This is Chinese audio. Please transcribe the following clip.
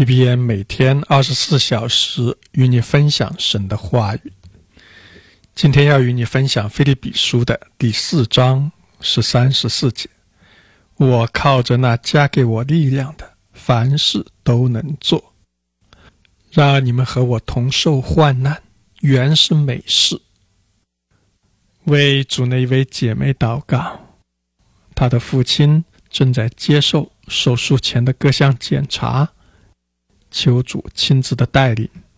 BBN 每天24小时与你分享神的话语。今天要与你分享腓立比书的第4章13、14节。我靠着那加给我力量的，凡事都能做。然而你们和我同受患难，原是美事。为主内一位姐妹祷告，她的父亲正在接受手术前的各项检查，求主亲自的带领，